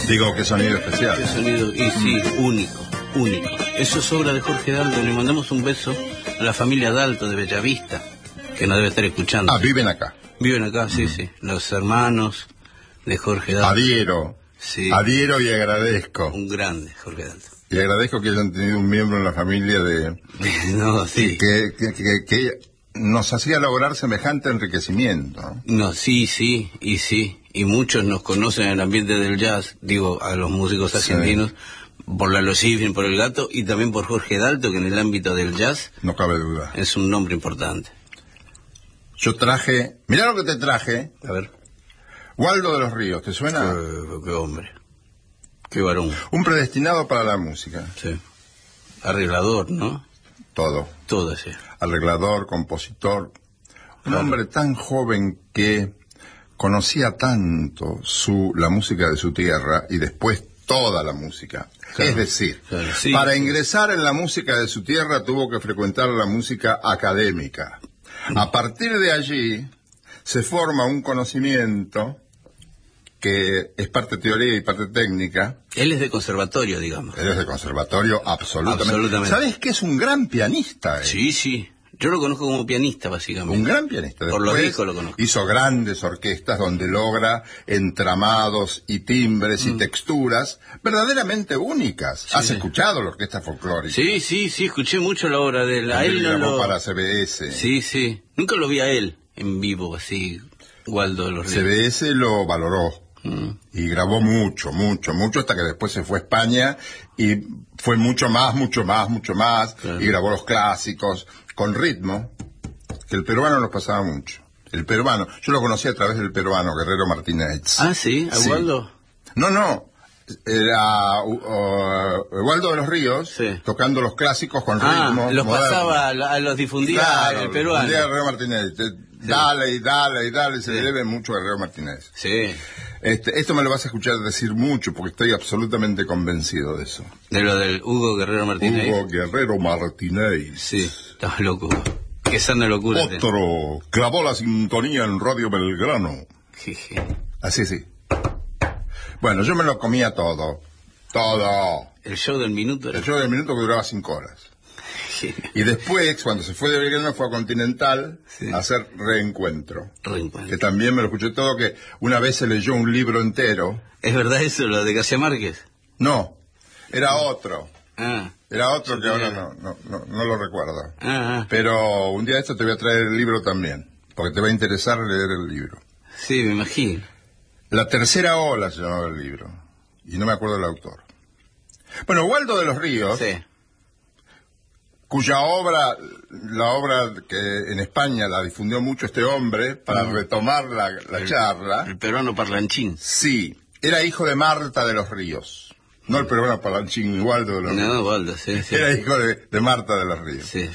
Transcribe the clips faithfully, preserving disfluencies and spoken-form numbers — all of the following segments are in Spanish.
Digo, qué sonido especial. Qué sonido, y sí, único, único. Eso es obra de Jorge Dalto. Le mandamos un beso a la familia Dalto de Bellavista, que nos debe estar escuchando. Ah, viven acá. Viven acá, sí, uh-huh. sí. Los hermanos de Jorge Dalto. Adhiero. Sí. Adhiero y agradezco. Un grande, Jorge Dalto. Y agradezco que hayan tenido un miembro en la familia de... no, sí. Que, que, que, que nos hacía lograr semejante enriquecimiento. No, sí, sí, y sí. Y muchos nos conocen en el ambiente del jazz, digo, a los músicos argentinos, sí. por Lalo Schifrin, por El Gato, y también por Jorge Dalto, que en el ámbito del jazz... No cabe duda. Es un nombre importante. Yo traje... Mirá lo que te traje. A ver. Waldo de los Ríos, ¿te suena? Qué, qué hombre. Qué varón. Un predestinado para la música. Sí. Arreglador, ¿no? Todo. Todo, sí. Arreglador, compositor. Un claro. hombre tan joven que conocía tanto su la música de su tierra y después toda la música. Claro. Es decir, claro, sí. para ingresar en la música de su tierra tuvo que frecuentar la música académica. A partir de allí se forma un conocimiento que es parte teoría y parte técnica. Él es de conservatorio, digamos. Él es de conservatorio, absolutamente. absolutamente. ¿Sabes que es un gran pianista? Eh? Sí, sí. Yo lo conozco como pianista, básicamente. Un gran pianista. Por los discos lo conozco. Hizo grandes orquestas donde logra entramados y timbres mm. y texturas verdaderamente únicas. Sí, ¿Has sí. escuchado la orquesta folclórica? Sí, sí, sí, escuché mucho la obra de él. A él no lo... para C B S. Sí, sí. Nunca lo vi a él en vivo, así, Waldo de los Ríos. C B S lo valoró. Mm. Y grabó mucho, mucho, mucho, hasta que después se fue a España y fue mucho más, mucho más, mucho más, claro. y grabó los clásicos con ritmo, que el peruano nos pasaba mucho. El peruano, yo lo conocí a través del peruano, Guerrero Martínez. Ah, ¿sí? ¿A sí. Waldo? No, no, era uh, uh, Waldo de los Ríos, sí. tocando los clásicos con ah, ritmo. los moderno. pasaba, a los difundía claro, el peruano. Guerrero Martínez. Dale y dale y dale, se sí. le debe mucho a Guerrero Martínez. Sí. Este, esto me lo vas a escuchar decir mucho porque estoy absolutamente convencido de eso. ¿De lo del Hugo Guerrero Martínez? Hugo Guerrero Martínez. Sí, estás loco. Qué sana locura. Otro clavó la sintonía en Radio Belgrano. Así, sí. Bueno, yo me lo comía todo. Todo. El show del minuto. El show del minuto que duraba cinco horas. Y después, cuando se fue de Belgrano, fue a Continental sí. a hacer Reencuentro. Reencuentro. Que también me lo escuché todo, que una vez se leyó un libro entero. ¿Es verdad eso, lo de García Márquez? No, era otro. Ah. Era otro que ahora no, no, no, no lo recuerdo. Ah, ah. Pero un día de esto te voy a traer el libro también, porque te va a interesar leer el libro. Sí, me imagino. La tercera ola se llamaba el libro, y no me acuerdo del autor. Bueno, Waldo de los Ríos... Sí. Cuya obra, la obra que en España la difundió mucho este hombre, para mm. retomar la, la el, charla. El peruano parlanchín. Sí, era hijo de Marta de los Ríos. No el peruano parlanchín, Waldo de los no, Ríos. No, Waldo, sí, sí. Era hijo de, de Marta de los Ríos. Sí.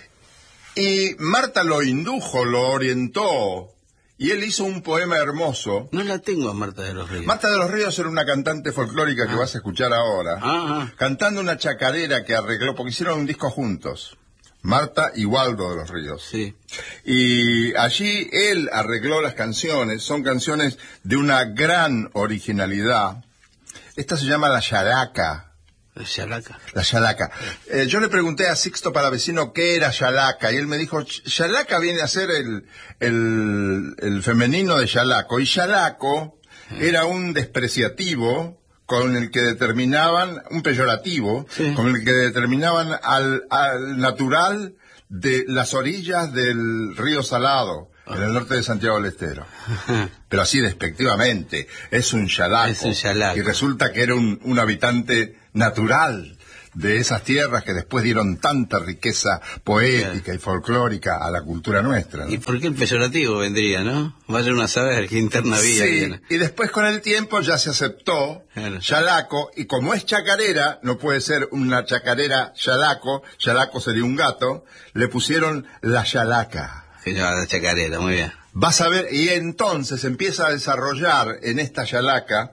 Y Marta lo indujo, lo orientó, y él hizo un poema hermoso. No la tengo a Marta de los Ríos. Marta de los Ríos era una cantante folclórica ah. que vas a escuchar ahora, ah, ah. cantando una chacarera que arregló, porque hicieron un disco juntos, Marta y Waldo de los Ríos. Sí. Y allí él arregló las canciones, son canciones de una gran originalidad. Esta se llama La Chalaca. La Chalaca. La Chalaca. Eh, yo le pregunté a Sixto Palavecino qué era Chalaca, y él me dijo, Chalaca viene a ser el, el, el femenino de Chalaco, y Chalaco sí. era un despreciativo con el que determinaban, un peyorativo, sí. con el que determinaban al, al natural de las orillas del río Salado, en el norte de Santiago del Estero. Pero así despectivamente, es un chalaco. Es un chalaco. Y resulta que era un, un habitante natural de esas tierras que después dieron tanta riqueza poética claro. y folclórica a la cultura nuestra, ¿no? ¿Y por qué el peyorativo vendría, no? Vaya uno a saber qué interna había. Sí, y después con el tiempo ya se aceptó claro. chalaco, y como es chacarera, no puede ser una chacarera chalaco, chalaco sería un gato, le pusieron la chalaca. Se llama la chacarera, muy bien. Vas a ver, y entonces empieza a desarrollar en esta chalaca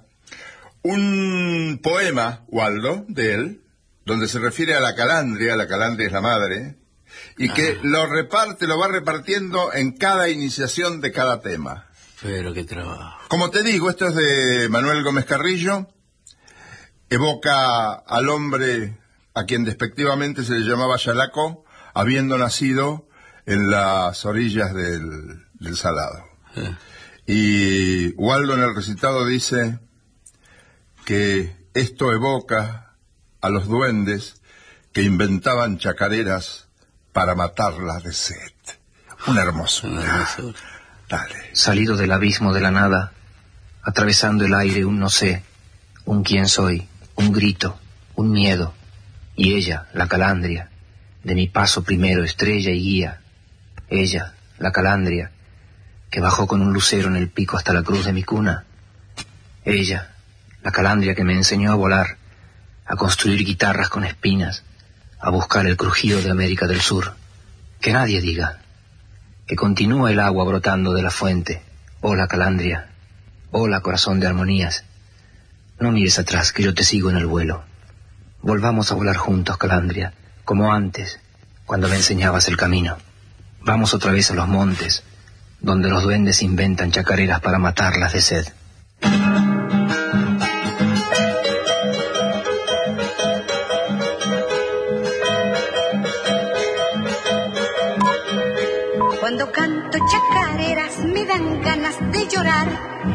un poema, Waldo, de él, donde se refiere a la calandria, la calandria es la madre, y ah. que lo reparte, lo va repartiendo en cada iniciación de cada tema. Pero qué trabajo. Como te digo, esto es de Manuel Gómez Carrillo, evoca al hombre a quien despectivamente se le llamaba Yalaco, habiendo nacido en las orillas del, del Salado. Eh. Y Waldo en el recitado dice que esto evoca a los duendes que inventaban chacareras para matarlas de sed. Una hermosura. Una hermosura. Dale. Salido del abismo de la nada, atravesando el aire un no sé, un quién soy, un grito, un miedo, y ella, la calandria, de mi paso primero estrella y guía, ella, la calandria, que bajó con un lucero en el pico hasta la cruz de mi cuna, ella, la calandria que me enseñó a volar, a construir guitarras con espinas, a buscar el crujido de América del Sur, que nadie diga, que continúa el agua brotando de la fuente, hola calandria, hola corazón de armonías, no mires atrás que yo te sigo en el vuelo, volvamos a volar juntos calandria, como antes, cuando me enseñabas el camino, vamos otra vez a los montes, donde los duendes inventan chacareras para matarlas de sed. Cuando canto chacareras me dan ganas de llorar.